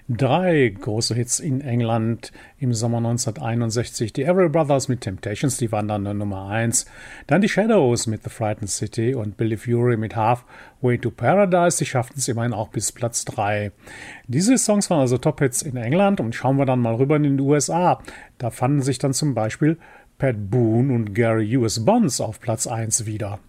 Drei große Hits in England im Sommer 1961. Die Everly Brothers mit Temptations, die waren dann Nummer 1. Dann die Shadows mit The Frightened City und Billy Fury mit Halfway to Paradise. Die schafften es immerhin auch bis Platz 3. Diese Songs waren also Top-Hits in England und schauen wir dann mal rüber in die USA. Da fanden sich dann zum Beispiel Pat Boone und Gary U.S. Bonds auf Platz 1 wieder.